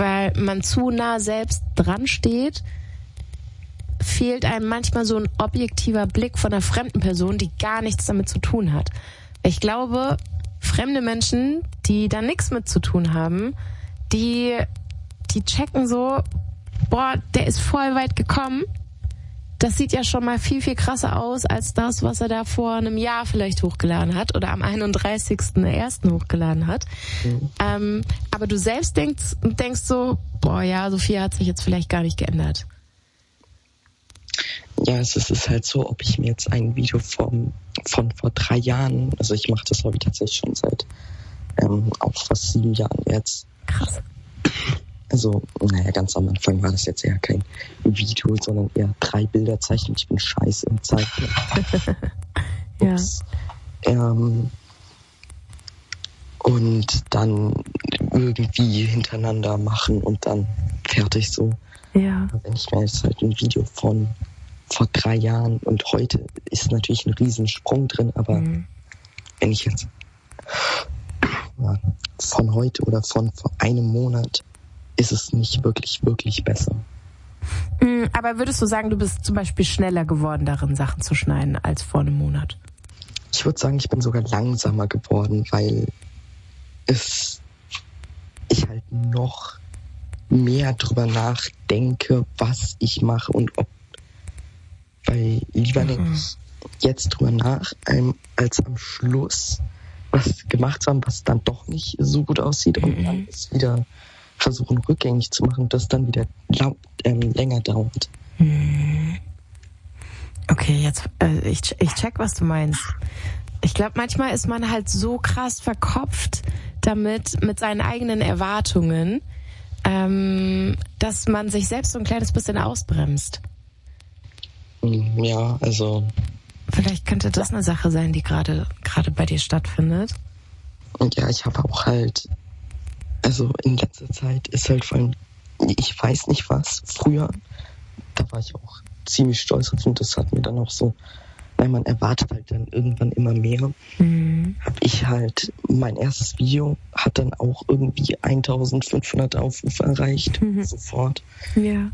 weil man zu nah selbst dran steht, fehlt einem manchmal so ein objektiver Blick von einer fremden Person, die gar nichts damit zu tun hat. Ich glaube, fremde Menschen, die da nichts mit zu tun haben, die checken so, boah, der ist voll weit gekommen. Das sieht ja schon mal viel, viel krasser aus als das, was er da vor einem Jahr vielleicht hochgeladen hat oder am 31.01. hochgeladen hat. Aber du selbst denkst so, boah, ja, so viel hat sich jetzt vielleicht gar nicht geändert. Ja, es ist halt so, ob ich mir jetzt ein Video von vor 3 Jahren, also ich mache das Hobby tatsächlich schon seit auch fast 7 Jahren jetzt. Krass. Also, naja, ganz am Anfang war das jetzt eher kein Video, sondern eher 3 Bilder zeichnen. Ich bin scheiße im Zeichnen. Ja. Und dann irgendwie hintereinander machen und dann fertig so. Ja. Wenn ich mir jetzt halt ein Video von vor 3 Jahren und heute ist natürlich ein Riesensprung drin, aber wenn ich jetzt von heute oder von vor einem Monat ist es nicht wirklich, wirklich besser. Aber würdest du sagen, du bist zum Beispiel schneller geworden darin, Sachen zu schneiden, als vor einem Monat? Ich würde sagen, ich bin sogar langsamer geworden, weil ich halt noch mehr drüber nachdenke, was ich mache und ob. Weil lieber denke ich jetzt drüber nach, als am Schluss was gemacht zu haben, was dann doch nicht so gut aussieht und dann es wieder versuchen rückgängig zu machen, das dann wieder länger dauert. Okay, jetzt ich check, was du meinst. Ich glaube, manchmal ist man halt so krass verkopft damit, mit seinen eigenen Erwartungen, dass man sich selbst so ein kleines bisschen ausbremst. Ja, also... Vielleicht könnte das eine Sache sein, die gerade bei dir stattfindet. Und ja, ich habe auch halt... Also in letzter Zeit ist halt vor allem... Ich weiß nicht was. Früher, da war ich auch ziemlich stolz drauf und das hat mir dann auch so... Weil man erwartet halt dann irgendwann immer mehr. Habe ich halt... Mein erstes Video hat dann auch irgendwie 1500 Aufrufe erreicht. Sofort. Ja.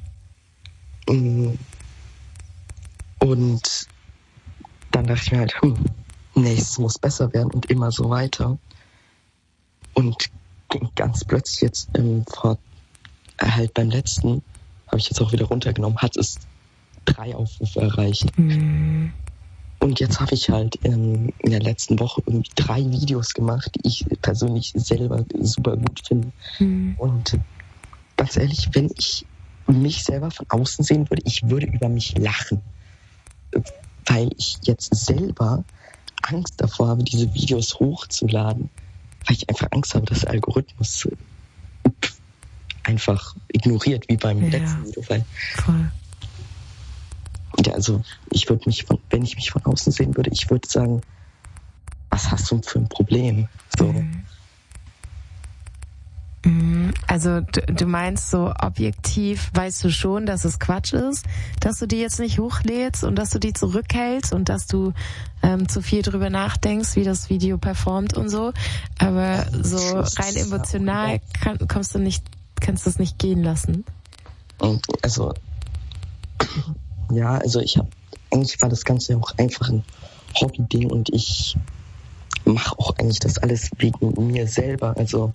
Und dann dachte ich mir halt, nächstes muss besser werden und immer so weiter. Und ganz plötzlich jetzt halt beim letzten, habe ich jetzt auch wieder runtergenommen, hat es 3 Aufrufe erreicht. Und jetzt habe ich halt in der letzten Woche irgendwie 3 Videos gemacht, die ich persönlich selber super gut finde. Und ganz ehrlich, wenn ich mich selber von außen sehen würde, ich würde über mich lachen. Weil ich jetzt selber Angst davor habe, diese Videos hochzuladen. Weil ich einfach Angst habe, dass der Algorithmus einfach ignoriert, wie beim letzten Video. Weil ja, also ich würde wenn ich mich von außen sehen würde, ich würde sagen, was hast du für ein Problem? So. Also du meinst so objektiv, weißt du schon, dass es Quatsch ist, dass du die jetzt nicht hochlädst und dass du die zurückhältst und dass du zu viel drüber nachdenkst, wie das Video performt und so, aber so rein emotional kannst du es nicht gehen lassen. Also ja, also eigentlich war das Ganze ja auch einfach ein Hobby-Ding und ich mache auch eigentlich das alles wegen mir selber, also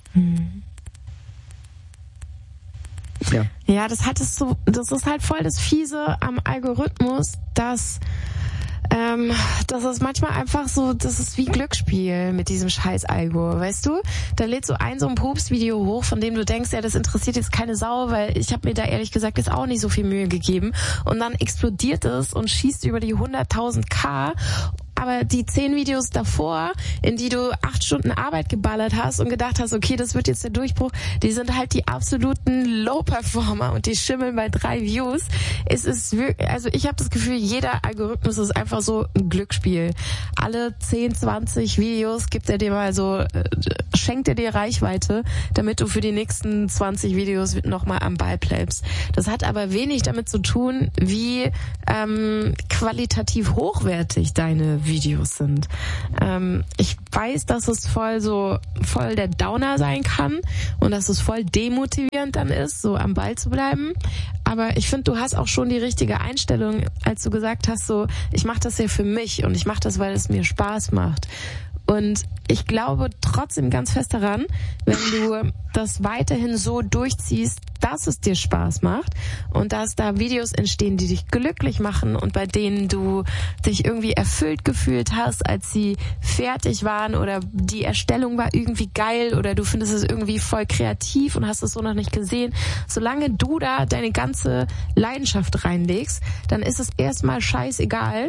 Ja, das ist halt voll das Fiese am Algorithmus, dass das ist manchmal einfach so, das ist wie Glücksspiel mit diesem scheiß Algo, weißt du? Da lädst du so ein Pups-Video hoch, von dem du denkst, ja, das interessiert jetzt keine Sau, weil ich habe mir da ehrlich gesagt jetzt auch nicht so viel Mühe gegeben und dann explodiert es und schießt über die 100.000 aber die 10 Videos davor, in die du 8 Stunden Arbeit geballert hast und gedacht hast, okay, das wird jetzt der Durchbruch, die sind halt die absoluten Low-Performer und die schimmeln bei 3 Views. Es ist wirklich, also ich habe das Gefühl, jeder Algorithmus ist einfach so ein Glücksspiel. Alle 10, 20 Videos gibt er dir mal so, schenkt er dir Reichweite, damit du für die nächsten 20 Videos nochmal am Ball bleibst. Das hat aber wenig damit zu tun, wie qualitativ hochwertig deine Videos sind. Ich weiß, dass es voll der Downer sein kann und dass es voll demotivierend dann ist, so am Ball zu bleiben. Aber ich finde, du hast auch schon die richtige Einstellung, als du gesagt hast, so, ich mache das ja für mich und ich mache das, weil es mir Spaß macht. Und ich glaube trotzdem ganz fest daran, wenn du das weiterhin so durchziehst, dass es dir Spaß macht und dass da Videos entstehen, die dich glücklich machen und bei denen du dich irgendwie erfüllt gefühlt hast, als sie fertig waren oder die Erstellung war irgendwie geil oder du findest es irgendwie voll kreativ und hast es so noch nicht gesehen. Solange du da deine ganze Leidenschaft reinlegst, dann ist es erstmal scheißegal,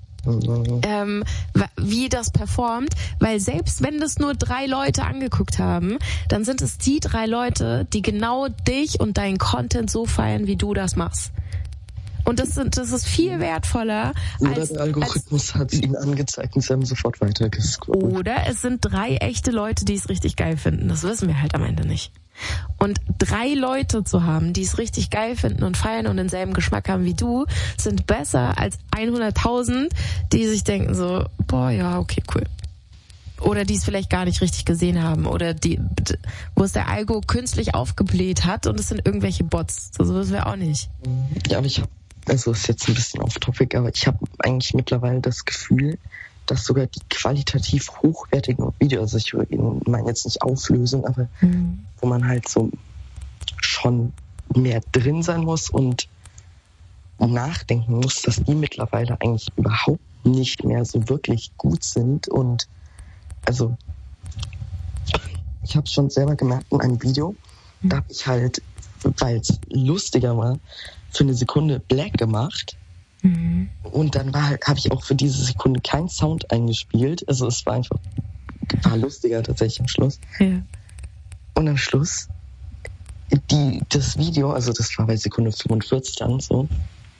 wie das performt, weil selbst wenn das nur 3 Leute angeguckt haben, dann sind es die 3 Leute, die genau dich und deinen Content so feiern, wie du das machst. Und das ist viel wertvoller. Oder der Algorithmus hat ihnen angezeigt und sie haben sofort weitergescrollt. Oder es sind 3 echte Leute, die es richtig geil finden. Das wissen wir halt am Ende nicht. Und 3 Leute zu haben, die es richtig geil finden und feiern und denselben Geschmack haben wie du, sind besser als 100.000, die sich denken so, boah, ja, okay, cool. Oder die es vielleicht gar nicht richtig gesehen haben oder wo es der Algo künstlich aufgebläht hat und es sind irgendwelche Bots. So wissen wir auch nicht. Ja, aber also ist jetzt ein bisschen off-topic, aber ich habe eigentlich mittlerweile das Gefühl, dass sogar die qualitativ hochwertigen Videos, also ich meine jetzt nicht Auflösung, aber wo man halt so schon mehr drin sein muss und nachdenken muss, dass die mittlerweile eigentlich überhaupt nicht mehr so wirklich gut sind. Und also ich habe es schon selber gemerkt in einem Video, da habe ich halt, weil es lustiger war, für eine Sekunde Black gemacht. Und dann habe ich auch für diese Sekunde keinen Sound eingespielt. Also es war lustiger tatsächlich am Schluss. Ja. Und am Schluss, das Video, also das war bei Sekunde 45 dann so,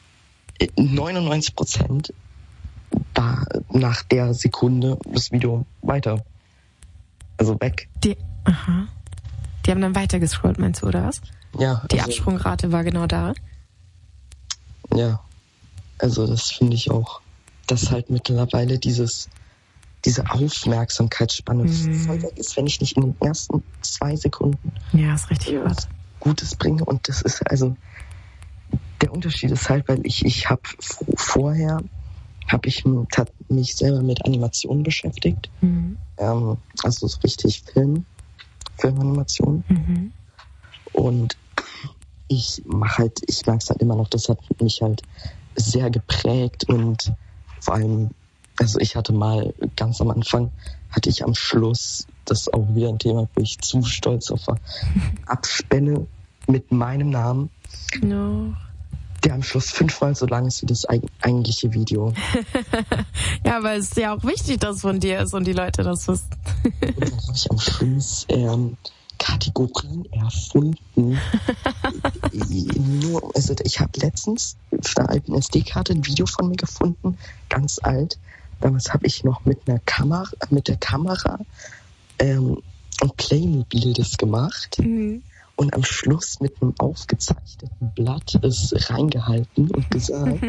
99% war nach der Sekunde das Video weiter. Also weg. Die haben dann weiter gescrollt, meinst du, oder was? Ja. Die Absprungrate war genau da. Ja. Also das finde ich auch, dass halt mittlerweile diese Aufmerksamkeitsspanne voll weg ist, wenn ich nicht in den ersten 2 Sekunden ist richtig was Gutes bringe. Und das ist also, der Unterschied ist halt, weil ich habe vorher mich selber mit Animationen beschäftigt. Also so richtig Filmanimation. Und ich merke es halt immer noch, das hat mich halt sehr geprägt und vor allem, also ich hatte mal ganz am Anfang, hatte ich am Schluss, das ist auch wieder ein Thema, wo ich zu stolz auf war, Abspänne mit meinem Namen, der am Schluss 5-mal so lang ist wie das eigentliche Video. Ja, aber es ist ja auch wichtig, dass es von dir ist und die Leute das wissen. Und dann habe ich am Schluss Kategorien erfunden. Also ich habe letztens auf einer alten SD-Karte ein Video von mir gefunden, ganz alt. Damals habe ich noch mit der Kamera und Playmobil das gemacht und am Schluss mit einem aufgezeichneten Blatt es reingehalten und gesagt.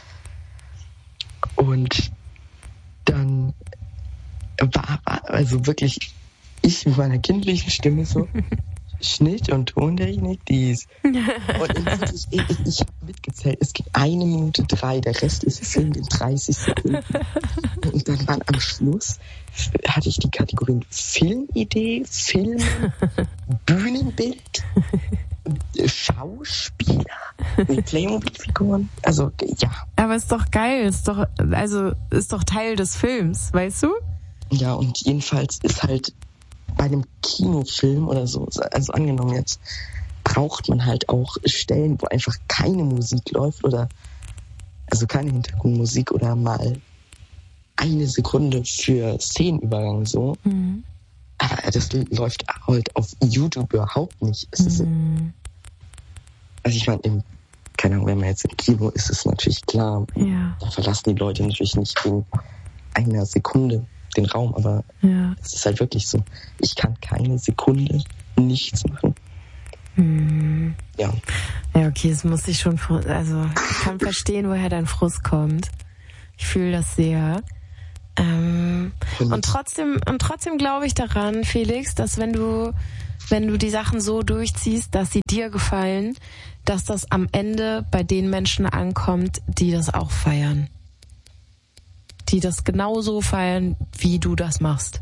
Und dann war also wirklich ich mit meiner kindlichen Stimme so, Schnitt und Tontechnik, dies. Und ich habe mitgezählt, es gibt 1 Minute 3, der Rest ist Film in 30 Sekunden. Und dann waren am Schluss, hatte ich die Kategorien Filmidee, Film, Bühnenbild, Schauspieler, mit Playmobil-Figuren. Also, ja. Aber ist doch geil, ist doch Teil des Films, weißt du? Ja, und jedenfalls ist halt bei einem Kinofilm oder so, also angenommen jetzt, braucht man halt auch Stellen, wo einfach keine Musik läuft oder also keine Hintergrundmusik oder mal 1 Sekunde für Szenenübergang so. Aber das läuft halt auf YouTube überhaupt nicht. Also ich meine, keine Ahnung, wenn man jetzt im Kino ist, ist es natürlich klar. Ja. Da verlassen die Leute natürlich nicht wegen 1 Sekunde den Raum, aber es ist halt wirklich so. Ich kann keine Sekunde nichts machen. Ja. Ja, okay, es muss sich schon, also ich kann verstehen, woher dein Frust kommt. Ich fühle das sehr. Und trotzdem glaube ich daran, Felix, dass wenn du die Sachen so durchziehst, dass sie dir gefallen, dass das am Ende bei den Menschen ankommt, die das auch feiern. Die das genauso feiern, wie du das machst.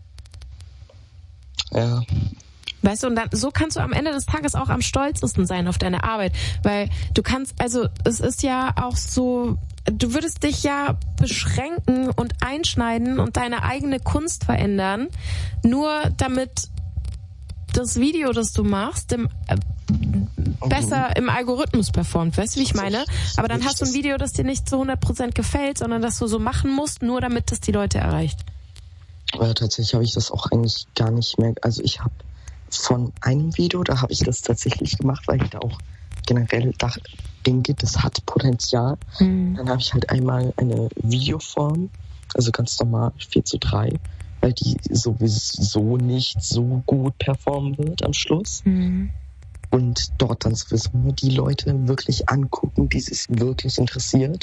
Ja. Weißt du, und dann, so kannst du am Ende des Tages auch am stolzesten sein auf deine Arbeit. Weil du kannst, also es ist ja auch so, du würdest dich ja beschränken und einschneiden und deine eigene Kunst verändern, nur damit das Video, das du machst, besser im Algorithmus performt. Weißt du, wie ich meine? Aber dann hast du ein Video, das dir nicht zu 100% gefällt, sondern das du so machen musst, nur damit es die Leute erreicht. Aber tatsächlich habe ich das auch eigentlich gar nicht mehr. Also ich habe von einem Video, da habe ich das tatsächlich gemacht, weil ich da auch generell denke, das hat Potenzial. Dann habe ich halt einmal eine Videoform, also ganz normal 4:3, weil die sowieso nicht so gut performen wird am Schluss. Und dort dann sowieso nur die Leute wirklich angucken, die sich wirklich interessiert.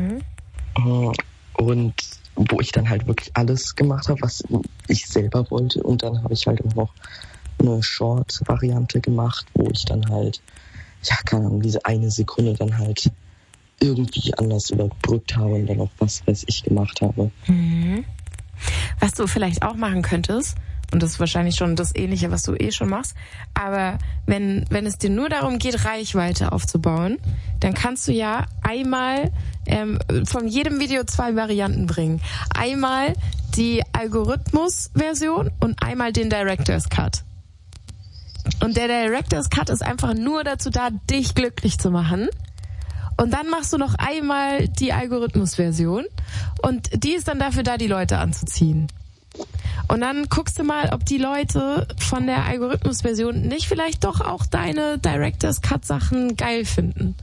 Und wo ich dann halt wirklich alles gemacht habe, was ich selber wollte. Und dann habe ich halt auch noch eine Short-Variante gemacht, wo ich dann halt, ja, keine Ahnung, diese eine Sekunde dann halt irgendwie anders überbrückt habe und dann auch was weiß ich gemacht habe. Was du vielleicht auch machen könntest, und das ist wahrscheinlich schon das Ähnliche, was du schon machst, aber wenn es dir nur darum geht, Reichweite aufzubauen, dann kannst du ja einmal von jedem Video 2 Varianten bringen. Einmal die Algorithmus-Version und einmal den Director's Cut. Und der Director's Cut ist einfach nur dazu da, dich glücklich zu machen. Und dann machst du noch einmal die Algorithmus-Version und die ist dann dafür da, die Leute anzuziehen. Und dann guckst du mal, ob die Leute von der Algorithmus-Version nicht vielleicht doch auch deine Director's Cut-Sachen geil finden.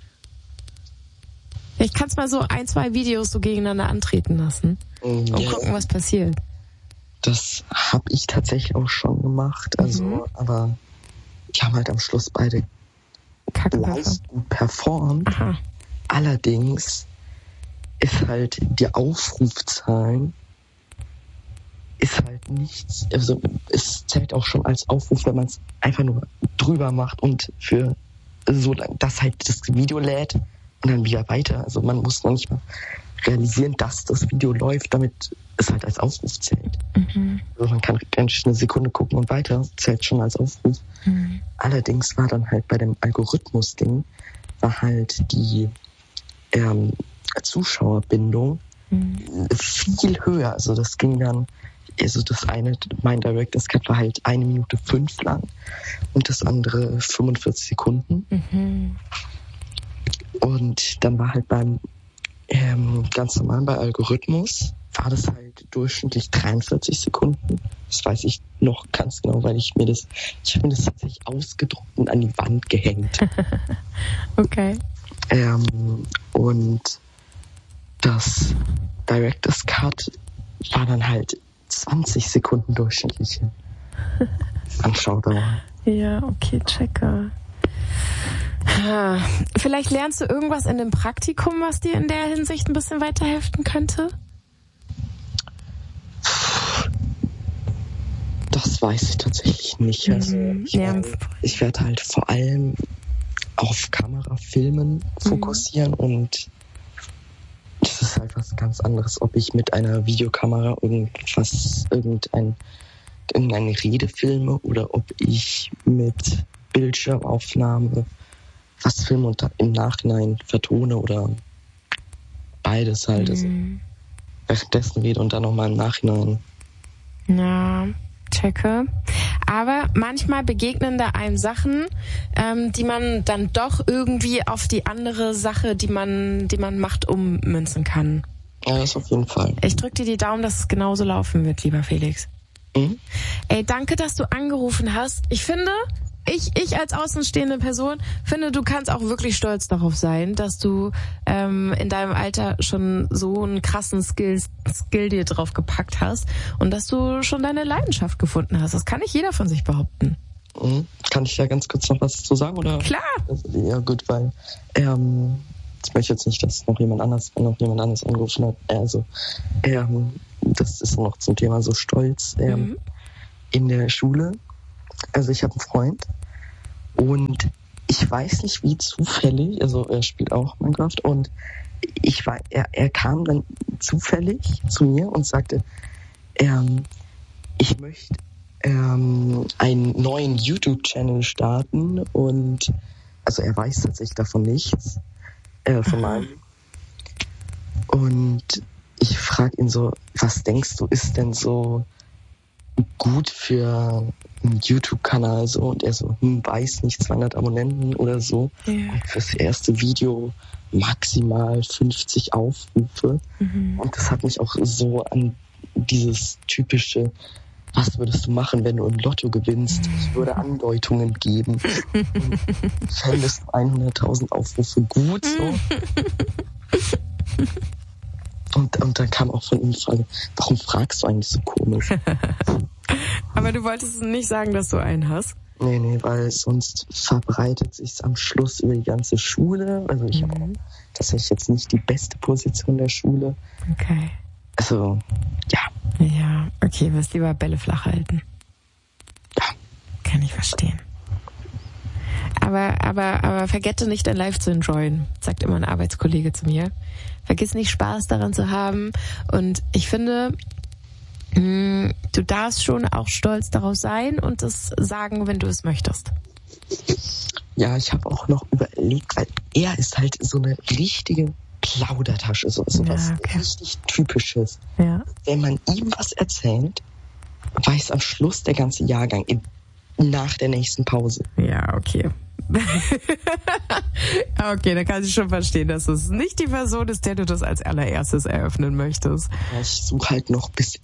Ich kann es mal so 1-2 Videos so gegeneinander antreten lassen und gucken, was passiert. Das habe ich tatsächlich auch schon gemacht, also, aber die haben halt am Schluss beide leicht gut performt. Aha. Allerdings ist halt die Aufrufzahlen ist halt nichts, also es zählt auch schon als Aufruf, wenn man es einfach nur drüber macht und für so lange, dass halt das Video lädt und dann wieder weiter. Also man muss noch nicht mal realisieren, dass das Video läuft, damit es halt als Aufruf zählt. Also man kann eine Sekunde gucken und weiter, zählt schon als Aufruf. Allerdings war dann halt bei dem Algorithmus-Ding, war halt die Zuschauerbindung viel höher. Also das ging dann, also das eine, mein Director's Cut war halt 1 Minute 5 lang und das andere 45 Sekunden. Und dann war halt beim ganz normal bei Algorithmus war das halt durchschnittlich 43 Sekunden. Das weiß ich noch ganz genau, weil ich habe mir das tatsächlich ausgedruckt und an die Wand gehängt. Okay. Und das Director's Cut war dann halt 20 Sekunden durchschnittliche Anschauerdauer. Ja, okay, checke. Vielleicht lernst du irgendwas in dem Praktikum, was dir in der Hinsicht ein bisschen weiterhelfen könnte? Das weiß ich tatsächlich nicht. Also ich werde halt vor allem auf Kamerafilmen fokussieren und das ist halt was ganz anderes, ob ich mit einer Videokamera irgendeine Rede filme oder ob ich mit Bildschirmaufnahme was filme und im Nachhinein vertone oder beides halt. Also währenddessen rede und dann nochmal im Nachhinein. Ja, checke. Aber manchmal begegnen da einem Sachen, die man dann doch irgendwie auf die andere Sache, die man macht, ummünzen kann. Ja, das auf jeden Fall. Ich drücke dir die Daumen, dass es genauso laufen wird, lieber Felix. Ey, danke, dass du angerufen hast. Ich finde, ich als außenstehende Person finde, du kannst auch wirklich stolz darauf sein, dass du in deinem Alter schon so einen krassen Skill dir drauf gepackt hast und dass du schon deine Leidenschaft gefunden hast. Das kann nicht jeder von sich behaupten. Kann ich ja ganz kurz noch was zu sagen, oder? Klar. Ja, gut, weil ich möchte jetzt nicht, dass noch jemand anders angerufen hat. Also, das ist noch zum Thema so Stolz. In der Schule, also ich habe einen Freund und ich weiß nicht wie zufällig, also er spielt auch Minecraft und er kam dann zufällig zu mir und sagte, ich möchte einen neuen YouTube-Channel starten und also er weiß tatsächlich davon nichts, von meinem. Und ich frage ihn so, was denkst du, ist denn so gut für einen YouTube-Kanal so? Und er so, weiß nicht, 200 Abonnenten oder so. Ja. Und fürs erste Video maximal 50 Aufrufe. Und das hat mich auch so an dieses typische, was würdest du machen, wenn du im Lotto gewinnst? Ich würde Andeutungen geben. Fändest du 100.000 Aufrufe gut so? Und dann kam auch von ihm die Frage, warum fragst du eigentlich so komisch? Aber du wolltest nicht sagen, dass du einen hast? Nee, weil sonst verbreitet sich's am Schluss über die ganze Schule. Also ich habe tatsächlich jetzt nicht die beste Position der Schule. Okay. Also, ja. Ja, okay, wirst lieber Bälle flach halten. Ja. Kann ich verstehen. Aber vergesse nicht, dein Life zu enjoyen, sagt immer ein Arbeitskollege zu mir. Vergiss nicht, Spaß daran zu haben. Und ich finde, du darfst schon auch stolz darauf sein und das sagen, wenn du es möchtest. Ja, ich habe auch noch überlegt, weil er ist halt so eine richtige Plaudertasche, so was richtig Typisches. Ja. Wenn man ihm was erzählt, weiß am Schluss der ganze Jahrgang nach der nächsten Pause. Ja, okay. Okay, da kann ich schon verstehen, dass es nicht die Person ist, der du das als allererstes eröffnen möchtest. Ich suche halt noch, bis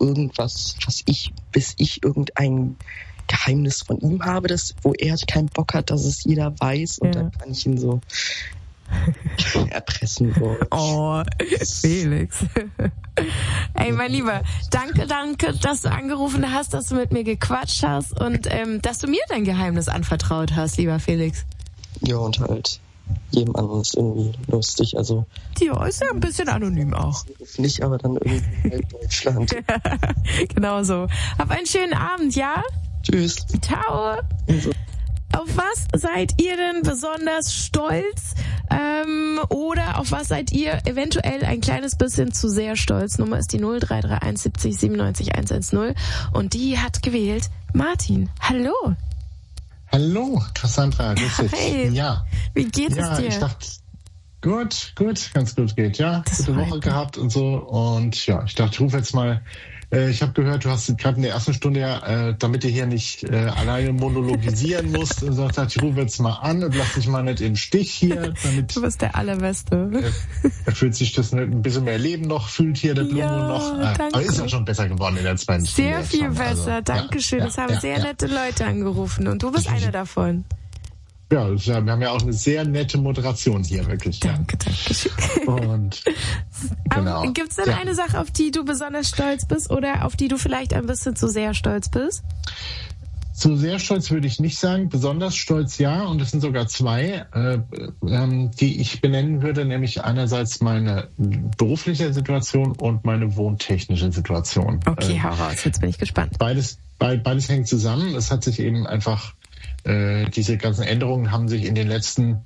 ich irgendein Geheimnis von ihm habe, wo er keinen Bock hat, dass es jeder weiß und dann kann ich ihn so erpressen. So. Oh, Felix. Ey, mein Lieber, danke, dass du angerufen hast, dass du mit mir gequatscht hast und dass du mir dein Geheimnis anvertraut hast, lieber Felix. Ja, und halt jedem anderen ist irgendwie lustig. Also ja, ist ja ein bisschen anonym auch. Nicht, aber dann irgendwie in Deutschland. Genau so. Hab einen schönen Abend, ja? Tschüss. Ciao. Also. Auf was seid ihr denn besonders stolz? Oder auf was seid ihr eventuell ein kleines bisschen zu sehr stolz? Nummer ist die 0331 70 97 110 und die hat gewählt Martin. Hallo. Hallo, Cassandra, grüß dich. Hi. Ja. Wie geht es dir? Ich dachte, gut, ganz gut geht, ja. Das gute Woche gehabt und so und ja, ich dachte, ich rufe jetzt mal. Ich habe gehört, du hast gerade in der ersten Stunde, damit du hier nicht alleine monologisieren musst, dachte ich, rufe jetzt mal an und lass dich mal nicht im Stich hier. Damit du bist der Allerbeste. Er fühlt sich das ein bisschen mehr Leben noch, fühlt hier der Blumen noch. Danke. Aber ist ja schon besser geworden in der zweiten Stunde. Sehr viel besser, Dankeschön. Es haben sehr nette Leute angerufen und du bist einer davon. Ja, wir haben ja auch eine sehr nette Moderation hier, wirklich. Danke schön. Und genau. Gibt es denn eine Sache, auf die du besonders stolz bist oder auf die du vielleicht ein bisschen zu sehr stolz bist? Zu sehr stolz würde ich nicht sagen, besonders stolz ja, und es sind sogar zwei, die ich benennen würde, nämlich einerseits meine berufliche Situation und meine wohntechnische Situation. Okay, hau raus, jetzt bin ich gespannt. Beides hängt zusammen. Es hat sich eben einfach diese ganzen Änderungen haben sich in den letzten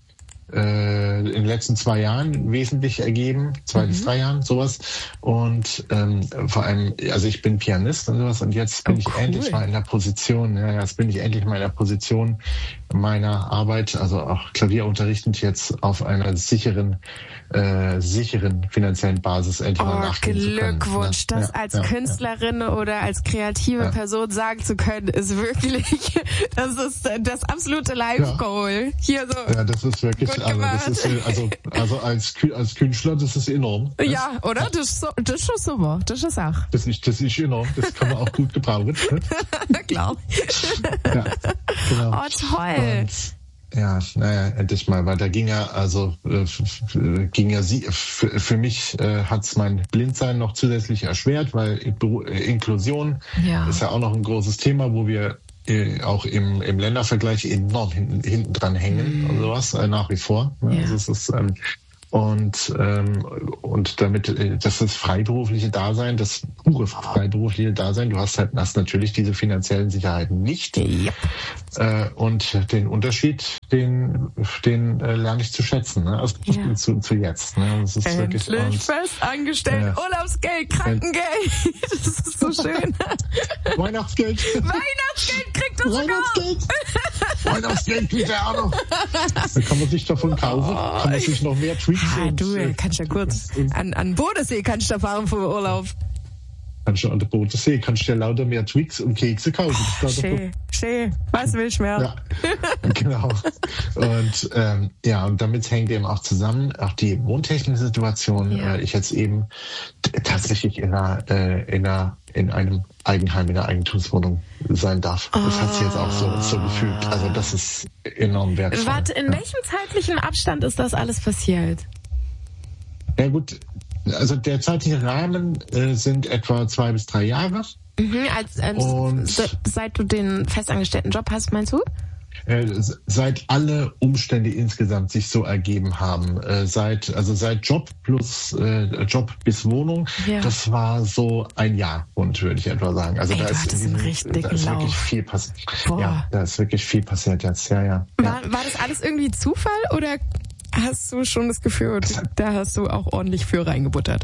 2 Jahren wesentlich ergeben, 2 bis 3 Jahren, sowas. Und vor allem, also ich bin Pianist und sowas und jetzt bin ich endlich mal in der Position, jetzt bin ich endlich mal in der Position meiner Arbeit, also auch Klavierunterrichtend jetzt auf einer sicheren finanziellen Basis endlich mal nachgehen zu können. Glückwunsch, das als Künstlerin oder als kreative Person sagen zu können, ist wirklich, das ist das absolute Life-Goal. Hier so. Ja, das ist wirklich, also als Künstler, das ist enorm. Ja, oder? Das ist schon super. Das ist auch. Das ist enorm. Das kann man auch gut gebrauchen. Klar. Ja, genau. Oh, toll. Und, endlich mal, weil da für mich hat's mein Blindsein noch zusätzlich erschwert, weil Inklusion ist ja auch noch ein großes Thema, wo wir auch im Ländervergleich enorm hinten dran hängen und sowas, nach wie vor. Ja. Also es ist, Und damit, das ist freiberufliche Dasein, das pure freiberufliche Dasein. Du hast natürlich diese finanziellen Sicherheiten nicht. Ja. Und den Unterschied, den lerne ich zu schätzen, ne? Also zu jetzt. Ne? Das ist endlich wirklich fest angestellt, Urlaubsgeld, Krankengeld. Das ist so schön. Weihnachtsgeld kriegt er sogar. Weihnachtsgeld kriegt er auch noch. Da kann man sich davon kaufen. Kann man sich noch mehr Tweets kannst ja kurz an Bodensee kannst du fahren vom Urlaub. Kannst du an der Bodensee, kannst du ja lauter mehr Tweaks und Kekse kaufen. Schön. Was willst du mehr? Ja, genau. Und und damit hängt eben auch zusammen, auch die wohntechnische Situation. Ich jetzt eben tatsächlich in einem Eigenheim, in einer Eigentumswohnung sein darf. Das hat sich jetzt auch so gefühlt. Also das ist enorm wertvoll. Warte, in welchem zeitlichen Abstand ist das alles passiert? Ja gut, also der zeitliche Rahmen sind etwa 2 bis 3 Jahre. Seit du den festangestellten Job hast, meinst du? Seit alle Umstände insgesamt sich so ergeben haben, seit Job plus Job bis Wohnung, das war so ein Jahr rund, würde ich etwa sagen. Also da ist wirklich viel passiert. Ja, da ist wirklich viel passiert jetzt. Ja. War das alles irgendwie Zufall oder hast du schon das Gefühl, da hast du auch ordentlich für reingebuttert?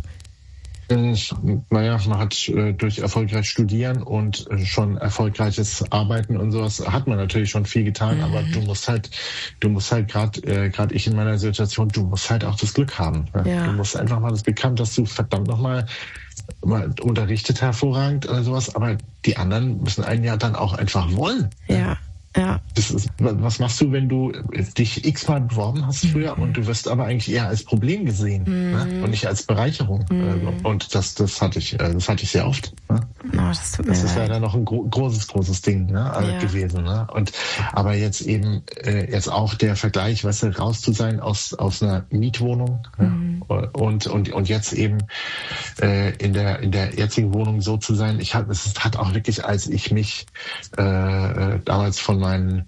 Man hat durch erfolgreich Studieren und schon erfolgreiches Arbeiten und sowas hat man natürlich schon viel getan, aber du musst halt gerade ich in meiner Situation, du musst halt auch das Glück haben. Ja. Du musst einfach mal das Glück haben, dass du verdammt nochmal unterrichtet hervorragend oder sowas, aber die anderen müssen einen ja dann auch einfach wollen. Ja. Was machst du, wenn du dich x-mal beworben hast früher und du wirst aber eigentlich eher als Problem gesehen ne? Und nicht als Bereicherung? Und das hatte ich sehr oft. Ne? Das ist ja dann noch ein großes Ding gewesen. Ne? Aber jetzt auch der Vergleich, weißt du, raus zu sein aus einer Mietwohnung und jetzt eben in der jetzigen Wohnung so zu sein. Es hat auch wirklich, als ich mich damals von meinen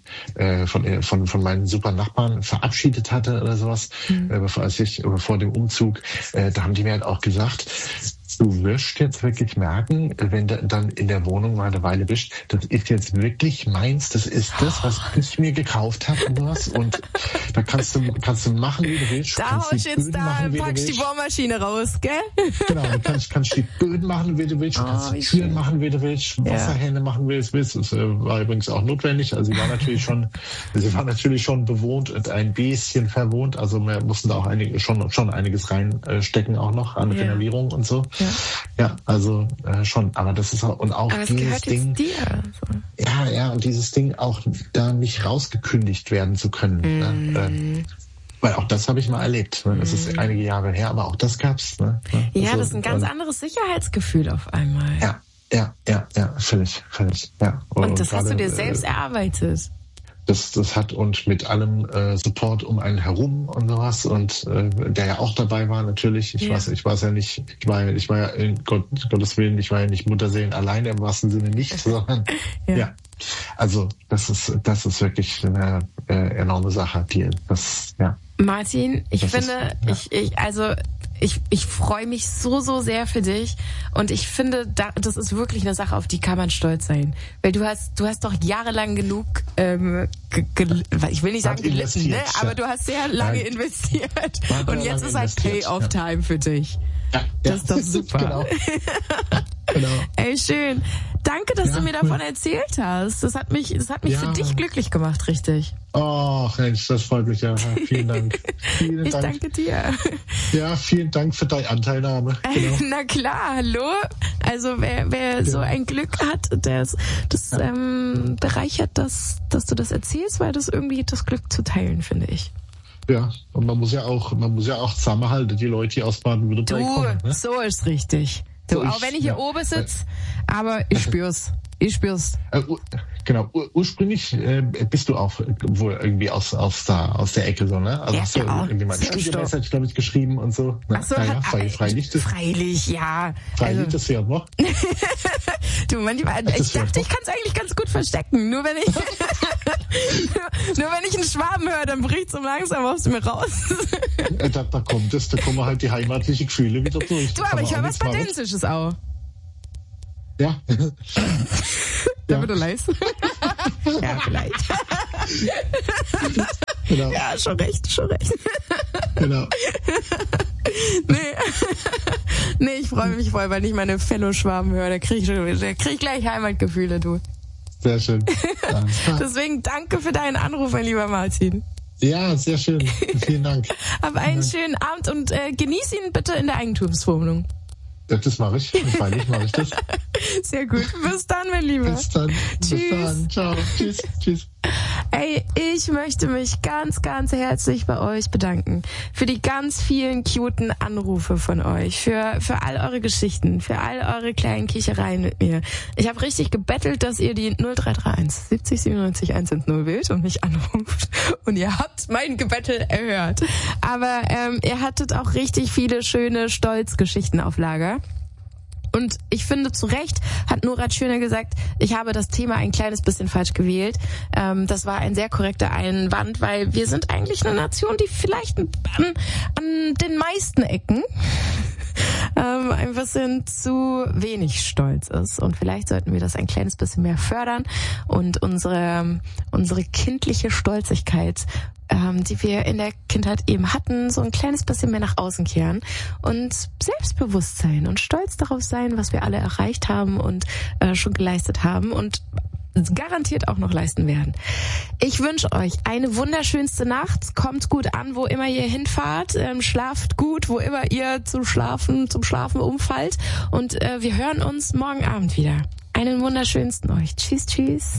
super Nachbarn verabschiedet hatte oder sowas, vor dem Umzug, da haben die mir halt auch gesagt, du wirst jetzt wirklich merken, wenn du dann in der Wohnung mal eine Weile bist, das ist jetzt wirklich meins, das ist das, was ich mir gekauft habe und was. Und da kannst du machen, wie du willst. Da haust jetzt packst die Bohrmaschine raus, gell? Genau, du kannst die Böden machen, wie du willst, du kannst die Türen machen, wie du willst, Wasserhähne machen, wie du willst. Das war übrigens auch notwendig. Also sie war natürlich schon bewohnt und ein bisschen verwohnt. Also wir mussten da auch schon einiges reinstecken auch noch an Renovierung und so. Ja, also schon, aber das ist auch, und auch aber dieses Ding. Dir, so. Ja, und dieses Ding auch da nicht rausgekündigt werden zu können. Weil auch das habe ich mal erlebt. Das ist einige Jahre her, aber auch das gab's. Ne? Ja, also, das ist ein ganz anderes Sicherheitsgefühl auf einmal. Ja, völlig. Ja. Und das hast du dir selbst erarbeitet. Das hat und mit allem Support um einen herum und sowas und der ja auch dabei war natürlich. Ich war ja in Gottes Willen, ich war ja nicht Mutterseelen alleine im wahrsten Sinne nicht, sondern also das ist wirklich eine enorme Sache, Martin, ich freue mich so sehr für dich und ich finde, das ist wirklich eine Sache, auf die kann man stolz sein. Weil du hast doch jahrelang genug, ich will nicht sagen gelitten, ne? Aber du hast sehr lange investiert und jetzt ist halt Pay-off-Time für dich. Das ist doch super. Genau. Ey, schön. Danke, dass du mir davon erzählt hast. Das hat mich für dich glücklich gemacht, richtig. Oh, Mensch, das freut mich ja. Vielen Dank. Ich danke dir. Ja, vielen Dank für deine Anteilnahme. Genau. Na klar, hallo. Also wer so ein Glück hat, das bereichert das, dass du das erzählst, weil das irgendwie das Glück zu teilen, finde ich. Ja, und man muss ja auch zusammenhalten, die Leute, die aus Baden-Württemberg kommen. Ne? So ist richtig. Du, auch wenn ich hier oben sitze, aber ich spür's. Genau. Ursprünglich bist du auch wohl irgendwie aus der Ecke so, ne? Also ja, hast du irgendwie mal eine Studienweisheit, glaube ich, geschrieben und so. Ach so, freilich. Freilich, ja. Freilich, das fährt noch. Du, manchmal, ich dachte, ich kann es eigentlich ganz gut verstecken. Nur wenn ich einen Schwaben höre, dann bricht so langsam aus mir raus. Da kommen halt die heimatlichen Gefühle wieder durch. Du, aber ich höre was Badensisches auch. Ja. Da wird er leise. Ja, vielleicht. Genau. Ja, schon recht. Genau. Nee, ich freue mich voll, wenn ich meine Fellow-Schwaben höre. Da krieg ich gleich Heimatgefühle, du. Sehr schön. Deswegen danke für deinen Anruf, mein lieber Martin. Ja, sehr schön. Vielen Dank. Hab einen schönen Abend und genieß ihn bitte in der Eigentumswohnung. Das mache ich. Freilich mache ich das. Sehr gut. Bis dann, mein Lieber. Bis dann. Tschüss. Bis dann. Ciao. Tschüss. Ey, ich möchte mich ganz, ganz herzlich bei euch bedanken für die ganz vielen cuten Anrufe von euch, für all eure Geschichten, für all eure kleinen Kichereien mit mir. Ich habe richtig gebettelt, dass ihr die 0331 70 97 110 wählt und mich anruft. Und ihr habt mein Gebettel erhört. Aber ihr hattet auch richtig viele schöne Stolzgeschichten auf Lager. Und ich finde, zu Recht hat Nora Tschirner gesagt, ich habe das Thema ein kleines bisschen falsch gewählt. Das war ein sehr korrekter Einwand, weil wir sind eigentlich eine Nation, die vielleicht an den meisten Ecken ein bisschen zu wenig stolz ist. Und vielleicht sollten wir das ein kleines bisschen mehr fördern und unsere kindliche Stolzigkeit, die wir in der Kindheit eben hatten, so ein kleines bisschen mehr nach außen kehren und Selbstbewusstsein und stolz darauf sein, was wir alle erreicht haben und schon geleistet haben und garantiert auch noch leisten werden. Ich wünsche euch eine wunderschönste Nacht. Kommt gut an, wo immer ihr hinfahrt. Schlaft gut, wo immer ihr zum Schlafen umfallt. Und wir hören uns morgen Abend wieder. Einen wunderschönsten euch. Tschüss.